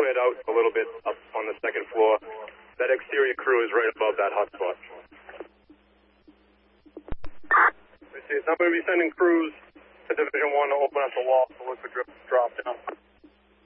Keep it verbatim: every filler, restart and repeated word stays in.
squared out a little bit up on the second floor. That exterior crew is right above that hotspot. I'm going to be sending crews to Division One to open up the wall so liquid drip drop down.